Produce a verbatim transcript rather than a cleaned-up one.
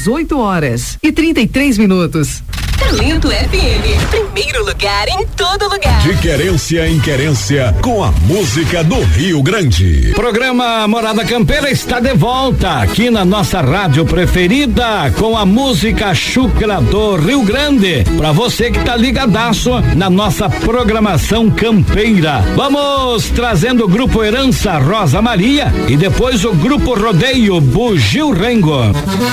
dezoito horas e trinta e três minutos. Talento F M, primeiro lugar em todo lugar. De querência em querência, com a música do Rio Grande. Programa Morada Campeira está de volta aqui na nossa rádio preferida, com a música Chucra do Rio Grande, pra você que tá ligadaço na nossa programação campeira. Vamos trazendo o grupo Herança Rosa Maria e depois o grupo Rodeio Bugio Rengo.